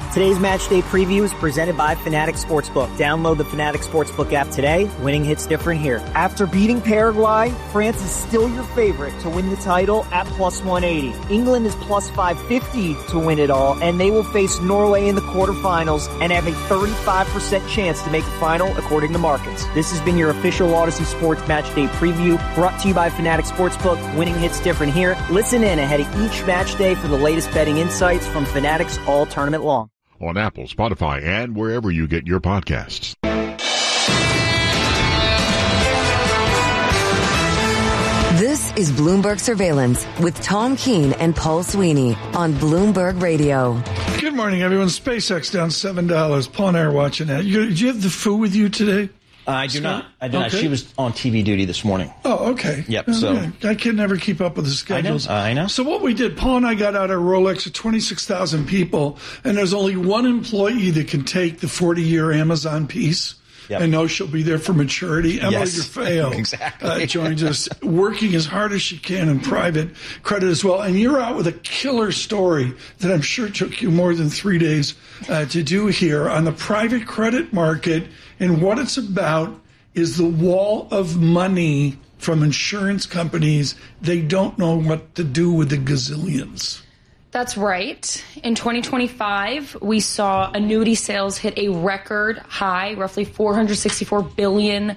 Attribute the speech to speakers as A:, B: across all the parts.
A: Today's match day preview is presented by Fanatic Sportsbook. Download the Fanatic Sportsbook app today. Winning hits different here. After beating Paraguay, France is still your favorite to win the title at plus 180. England is plus 550 to win it all, and they will face Norway in the quarterfinals and have a 35% chance to make the final according to markets. This has been your official Odyssey Sports match day preview, brought to you by Fanatic Sportsbook. Winning hits different here. Listen in ahead of each match day for the latest betting insights from Fanatics all tournament long.
B: On Apple, Spotify, and wherever you get your podcasts.
C: This is Bloomberg Surveillance with Tom Keene and Paul Sweeney on Bloomberg Radio.
D: Good morning, everyone. SpaceX down $7. Paul and I are watching that. Did you have the foo with you today?
E: I do not. She was on TV duty this morning.
D: Oh, okay.
E: Yep.
D: Okay.
E: So
D: I can never keep up with the schedules.
E: I know.
D: So what we did, Paul and I got out our Rolex of 26,000 people, and there's only one employee that can take the 40-year Amazon piece. Yep. I know she'll be there for maturity. Emily DeFeo
E: exactly.
D: Joins us, working as hard as she can in private credit as well. And you're out with a killer story that I'm sure took you more than 3 days to do here on the private credit market. And what it's about is the wall of money from insurance companies. They don't know what to do with the gazillions.
F: That's right. In 2025, we saw annuity sales hit a record high, roughly $464 billion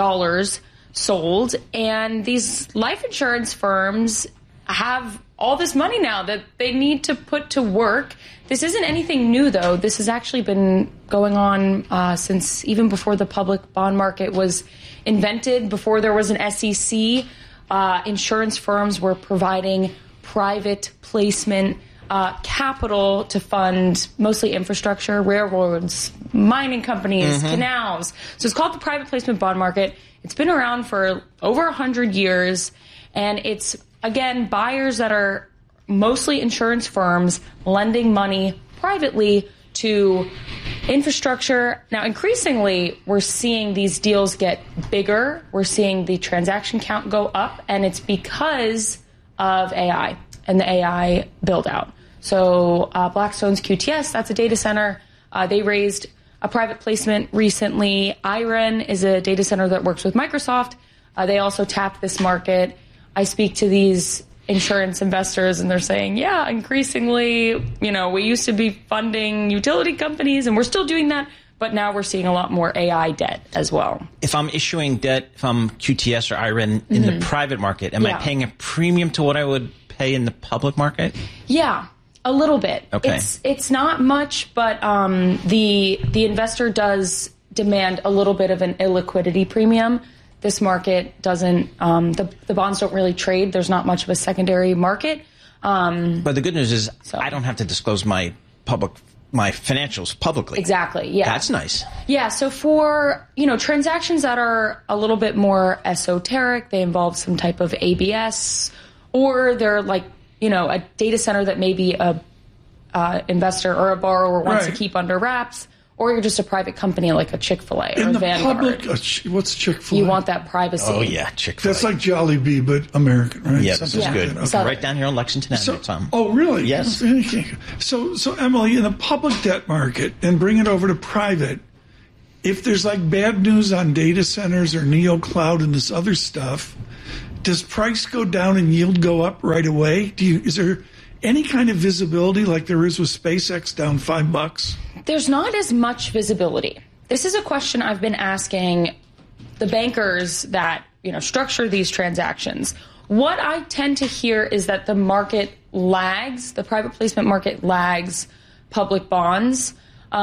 F: sold. And these life insurance firms have all this money now that they need to put to work. This isn't anything new, though. This has actually been going on since even before the public bond market was invented, before there was an SEC. Insurance firms were providing private placement capital to fund mostly infrastructure, railroads, mining companies, canals. So it's called the private placement bond market. It's been around for over 100 years, and it's, again, buyers that are mostly insurance firms lending money privately to infrastructure. Now, increasingly, we're seeing these deals get bigger. We're seeing the transaction count go up, and it's because of AI and the AI build out. So Blackstone's QTS, that's a data center. They raised a private placement recently. IREN is a data center that works with Microsoft. They also tap this market. I speak to these insurance investors and they're saying, yeah, increasingly, we used to be funding utility companies and we're still doing that. But now we're seeing a lot more AI debt as well.
E: If I'm issuing debt from QTS or IREN in the private market, am I paying a premium to what I would pay in the public market?
F: Yeah, a little bit.
E: Okay.
F: It's not much, but the investor does demand a little bit of an illiquidity premium. This market doesn't, the bonds don't really trade. There's not much of a secondary market.
E: But the good news is I don't have to disclose my financials publicly.
F: Exactly, yeah.
E: That's nice.
F: Yeah, so for, transactions that are a little bit more esoteric, they involve some type of ABS, or they're like, a data center that maybe a investor or a borrower wants to keep under wraps, or you're just a private company like a Chick-fil-A or
D: in the
F: Vanguard.
D: Public, what's Chick-fil-A?
F: You want that privacy.
E: Oh, yeah, Chick-fil-A.
D: That's like Jollibee, but American, right?
E: Yeah, this is good.
F: Okay.
E: Right down here on Lexington Avenue, Tom.
D: Oh, really?
E: Yes.
D: So, Emily, in the public debt market, and bring it over to private, if there's like bad news on data centers or NeoCloud and this other stuff, does price go down and yield go up right away? Is there any kind of visibility like there is with SpaceX down $5?
F: There's not as much visibility. This is a question I've been asking the bankers that, structure these transactions. What I tend to hear is that the market lags, the private placement market lags public bonds.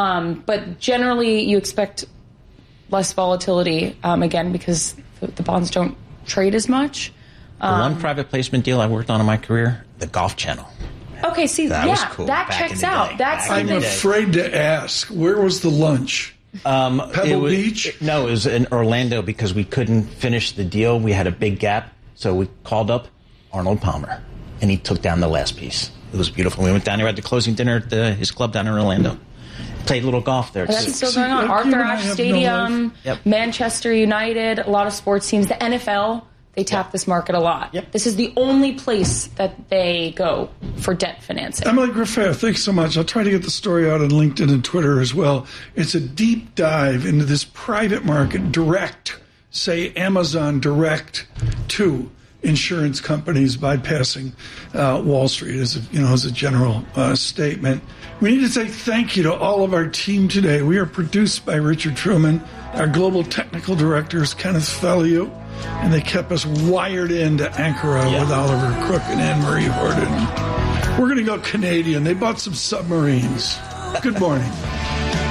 F: But generally you expect less volatility, again, because the bonds don't trade as much.
E: The one private placement deal I worked on in my career, the Golf Channel.
F: Okay, see,
E: that was cool.
F: That checks out.
D: I'm afraid to ask. Where was the lunch? Pebble Beach?
E: No, it was in Orlando because we couldn't finish the deal. We had a big gap, so we called up Arnold Palmer, and he took down the last piece. It was beautiful. We went down there at the closing dinner at his club down in Orlando. Played a little golf there, too.
F: That's still going on. Arthur Ashe Stadium, Manchester United, a lot of sports teams. The NFL, They tap this market a lot.
E: Yep.
F: This is the only place that they go for debt financing.
D: Emily Griffith, thanks so much. I'll try to get the story out on LinkedIn and Twitter as well. It's a deep dive into this private market, direct, say Amazon direct to insurance companies, bypassing Wall Street as a general statement. We need to say thank you to all of our team today. We are produced by Richard Truman. Our global technical director is Kenneth Fellio, and they kept us wired into Ankara with Oliver Crook and Anne-Marie Horton. We're going to go Canadian. They bought some submarines. Good morning.